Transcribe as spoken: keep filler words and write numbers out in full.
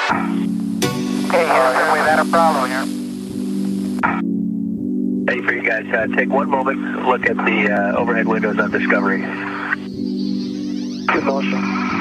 Hey, Houston, we've had a problem here. Hey, for you guys, uh, take one moment, look at the uh, overhead windows on Discovery. Good motion.